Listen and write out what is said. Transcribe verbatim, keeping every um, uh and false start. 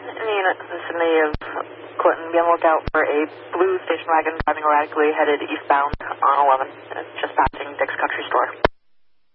in the unit vicinity of Clinton, be on the lookout for a blue station wagon driving erratically headed eastbound on eleven, uh, just passing Dick's Country Store.